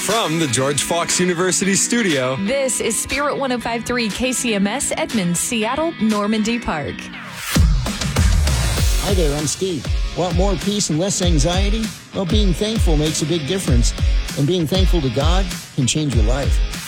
From the George Fox University studio, this is Spirit 105.3 KCMS, Edmonds, Seattle, Normandy Park. Hi there, I'm Steve. Want more peace and less anxiety? Well, being thankful makes a big difference. And being thankful to God can change your life.